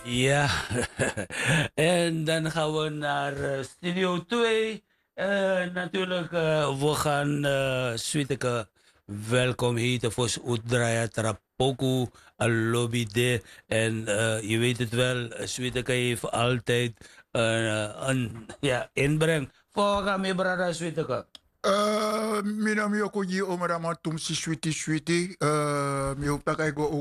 Ja, en dan gaan we naar Studio 2. Natuurlijk, we gaan Sweeteke welkom heten voor Oedraya Trapoku, Lobby de. En je weet het wel, Sweeteke heeft altijd een ja, inbreng. Voor gaan we brada Sweeteke. Mina mi oko ji omara ma tum si sweetie sweetie. Mi hoop dat ik